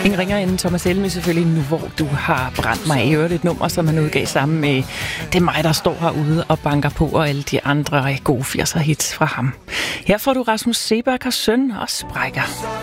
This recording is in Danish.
Ingen ringer end Thomas Helmig selvfølgelig nu, hvor du har brændt mig i øvrigt et nummer, som han udgav sammen med Det er mig, der står herude og banker på, og alle de andre gode 80'er hits fra ham. Her får du Rasmus Seebach og Søn og Sprækker.